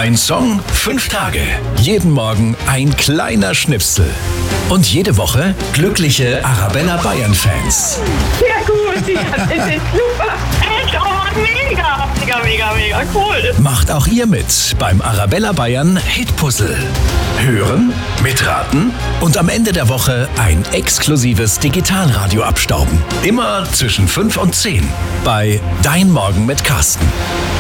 Ein Song, 5 Tage. Jeden Morgen ein kleiner Schnipsel. Und jede Woche glückliche Arabella Bayern-Fans. Ja gut, ja, das ist super. Echt, oh Mann, mega cool. Macht auch ihr mit beim Arabella Bayern Hitpuzzle. Hören, mitraten und am Ende der Woche ein exklusives Digitalradio abstauben. Immer zwischen 5 und 10 bei Dein Morgen mit Carsten.